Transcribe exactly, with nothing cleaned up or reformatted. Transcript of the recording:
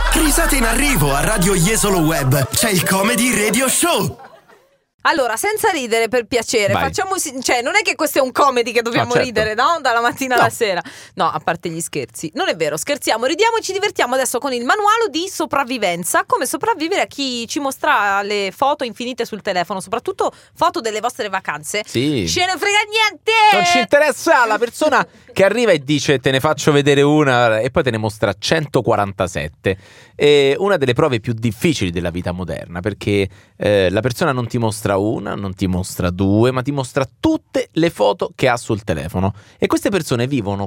Risate in arrivo a Radio Jesolo Web. C'è il Comedy Radio Show. Allora, senza ridere, per piacere, Vai. facciamo, cioè non è che questo è un comedy che dobbiamo No, certo. ridere, no? Dalla mattina No. alla sera. No, a parte gli scherzi. Non è vero, scherziamo, ridiamo e ci divertiamo adesso con il manuale di sopravvivenza. Come sopravvivere a chi ci mostra le foto infinite sul telefono, soprattutto foto delle vostre vacanze. Sì. Ce ne frega niente! Non ci interessa la persona che arriva e dice te ne faccio vedere una e poi te ne mostra centoquarantasette. È una delle prove più difficili della vita moderna, perché eh, la persona non ti mostra una, non ti mostra due, ma ti mostra tutte le foto che ha sul telefono. E queste persone vivono